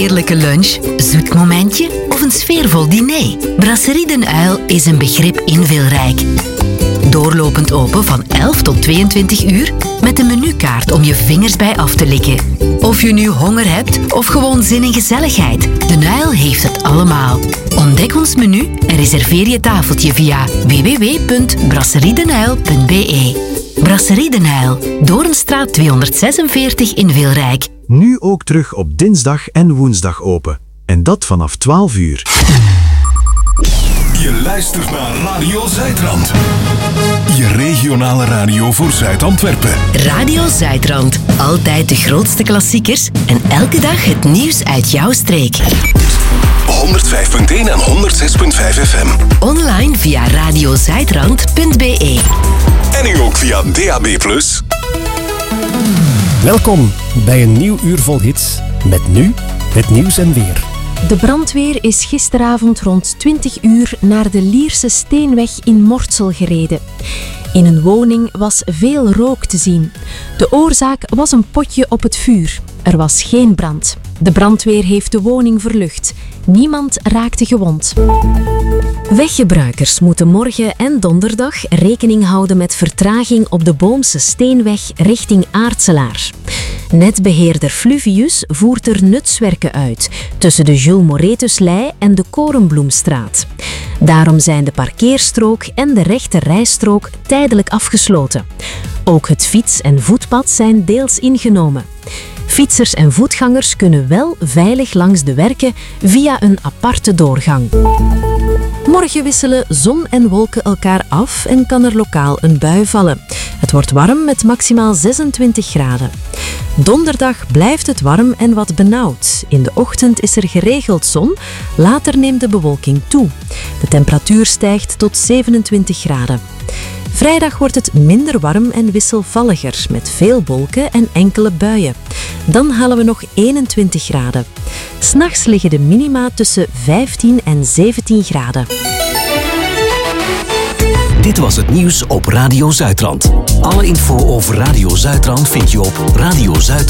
heerlijke lunch, zoet momentje of een sfeervol diner? Brasserie Den Uil is een begrip inveelrijk. Doorlopend open van 11 tot 22 uur met een menukaart om je vingers bij af te likken. Of je nu honger hebt of gewoon zin in gezelligheid, Den Uil heeft het allemaal. Ontdek ons menu en reserveer je tafeltje via www.brasseriedenuil.be. Brasserie Den Uil, Doornstraat 246 in Veelrijk. Nu ook terug op dinsdag en woensdag open. En dat vanaf 12 uur. Je luistert naar Radio Zuidrand. Je regionale radio voor Zuid-Antwerpen. Radio Zuidrand. Altijd de grootste klassiekers en elke dag het nieuws uit jouw streek. 105.1 en 106.5 FM. Online via radiozuidrand.be. En nu ook via DAB+. Welkom bij een nieuw uur vol hits. Met nu het nieuws en weer. De brandweer is gisteravond rond 20 uur naar de Lierse Steenweg in Mortsel gereden. In een woning was veel rook te zien. De oorzaak was een potje op het vuur. Er was geen brand. De brandweer heeft de woning verlucht. Niemand raakte gewond. Weggebruikers moeten morgen en donderdag rekening houden met vertraging op de Boomse Steenweg richting Aartselaar. Netbeheerder Fluvius voert er nutswerken uit tussen de Jules Moretuslei en de Korenbloemstraat. Daarom zijn de parkeerstrook en de rechte rijstrook tijdelijk afgesloten. Ook het fiets- en voetpad zijn deels ingenomen. Fietsers en voetgangers kunnen wel veilig langs de werken via een aparte doorgang. Morgen wisselen zon en wolken elkaar af en kan er lokaal een bui vallen. Het wordt warm met maximaal 26 graden. Donderdag blijft het warm en wat benauwd. In de ochtend is er geregeld zon, later neemt de bewolking toe. De temperatuur stijgt tot 27 graden. Vrijdag wordt het minder warm en wisselvalliger, met veel wolken en enkele buien. Dan halen we nog 21 graden. 's Nachts liggen de minima tussen 15 en 17 graden. Dit was het nieuws op Radio Zuidrand. Alle info over Radio Zuidrand vind je op radiozuidrand.be.